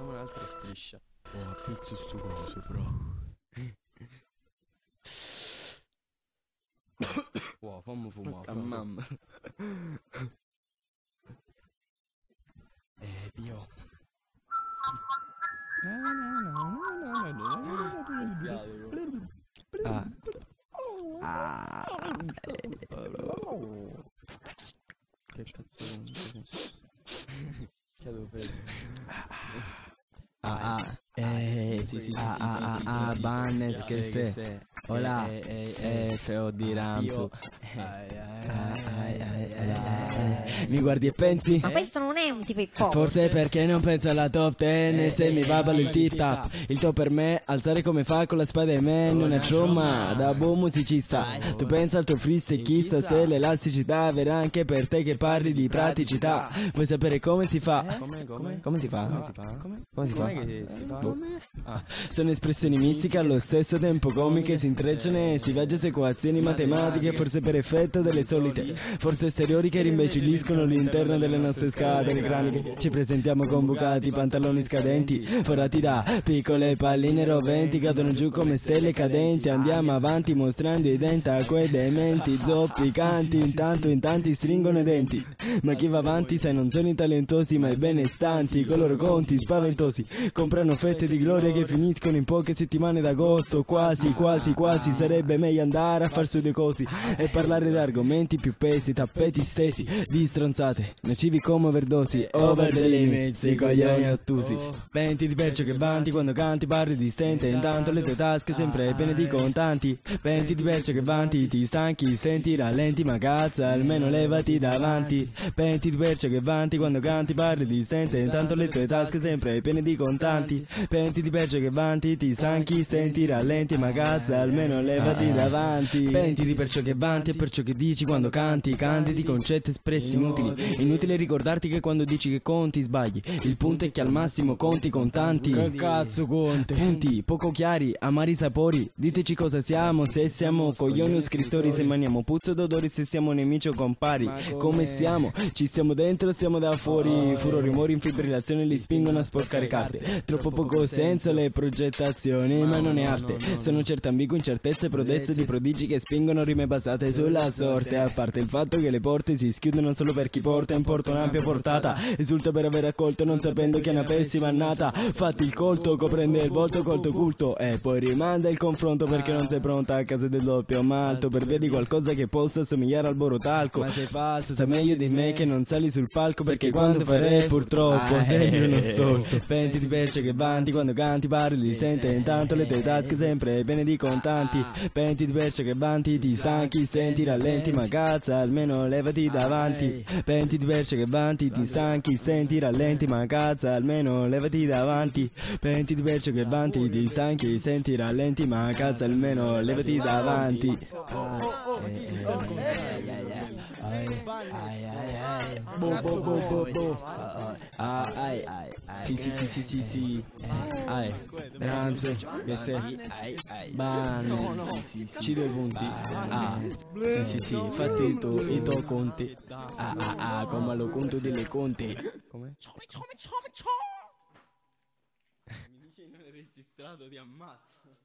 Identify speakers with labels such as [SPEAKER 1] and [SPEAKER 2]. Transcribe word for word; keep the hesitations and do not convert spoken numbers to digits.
[SPEAKER 1] facciamo un'altra striscia.
[SPEAKER 2] Oh, a pezzo sto coso, però.
[SPEAKER 1] Wow, fammi fumare.
[SPEAKER 2] A mamma.
[SPEAKER 1] Eh, Pio.
[SPEAKER 2] Ah. Ah.
[SPEAKER 1] Che cazzo che avevo preso?
[SPEAKER 2] Ah, ah, eh, sì, sì, sì, ah, sì, ah, sì, ah, sì, Bannet, sì, che sei, se. Hola, eh, eh, eh, feo di Ramso. Mi guardi e pensi?
[SPEAKER 3] Ma questo non è un tipo hip hop.
[SPEAKER 2] Forse perché non penso alla top ten. Se mi va ballo il tip tap. Il top per me, alzare come fa con la spada e me. Non è tromma, da buon musicista. Tu pensa al tuo freestyle, chissà se l'elasticità verrà anche per te che parli di praticità. Vuoi sapere come si fa?
[SPEAKER 1] Come, come?
[SPEAKER 2] Come si fa?
[SPEAKER 1] Come si fa?
[SPEAKER 2] Come si fa?
[SPEAKER 1] Che si fa?
[SPEAKER 2] Ah. Sono espressioni mistiche allo stesso tempo comiche, si intrecciano e si viaggia su equazioni matematiche, forse per effetto delle solite forze esteriori che rimbecilliscono l'interno delle nostre scatole craniche. Ci presentiamo con bucati, pantaloni scadenti, forati da piccole palline roventi, cadono giù come stelle cadenti. Andiamo avanti mostrando i denti a quei dementi zoppicanti, intanto in tanti stringono i denti. Ma chi va avanti sai non sono i talentosi ma i benestanti, con loro conti spaventosi comprano fette di gloria che finiscono in poche settimane d'agosto. Quasi quasi quasi sarebbe meglio andare a far su due cosi e parlare di argomenti più pesti, tappeti stesi di stronzate nocivi come overdosi, over the limits, i coglioni ottusi. Pentiti perciò che vanti quando canti, parli di stente, intanto le tue tasche sempre piene di contanti. Pentiti perciò che vanti, ti stanchi, senti rallenti, ma cazzo almeno levati davanti. Pentiti perciò che vanti quando canti, parli di stente, intanto le tue tasche sempre piene di contanti. Pentiti perciò che vanti, ti stanchi, senti rallenti, ma cazzo almeno levati davanti. Pentiti perciò che vanti e perciò che dici quando canti, candidi concetti espressi inutili. Inutile ricordarti che quando dici che conti sbagli. Il punto è che al massimo conti contanti. Che cazzo conti? Punti poco chiari, amari sapori. Diteci cosa siamo, se siamo coglioni o scrittori, se maniamo puzza d'odori, se siamo nemici o compari. Come stiamo? Ci stiamo dentro o stiamo da fuori? Furori, rumori, in fibrillazione li spingono a sporcare carte. Troppo poco senso le progettazioni, ma non è arte. Sono certe ambigue incertezze, prodezze di prodigi che spingono rime basate sulla sorte. A parte il fatto che le porte si schiudono solo per chi porta in porto un'ampia portata. Esulta per aver accolto non sapendo che è una pessima annata. Fatti il colto, coprende il volto colto culto e poi rimanda il confronto perché non sei pronta a casa del doppio malto per via di qualcosa che possa assomigliare al borotalco. Ma sei falso, sai meglio di me che non sali sul palco perché quando farei purtroppo sembri uno storto. Pentiti perciò che vanti quando canti, parli di stente, intanto le tue tasche sempre piene di contanti. Pentiti perciò che vanti, ti stanchi, senti rallenti, ma cazzo almeno levati davanti. Pentiti perciò che vanti, ti stanchi, senti rallenti, ma cazzo almeno levati davanti. Pentiti perciò che vanti, ti stanchi, senti rallenti, ma cazzo almeno levati davanti. Bo bo bo bo bo. Ah, ai ai. Sì sì sì sì sì sì. Ai. Ramso, che sei? Ban. Ci due punti. Ah. Sì sì sì, fatti tu i tuoi conti. Ah ah ah, come lo conto delle conti. Come?
[SPEAKER 1] Mi dice non è registrato, ti ammazzo.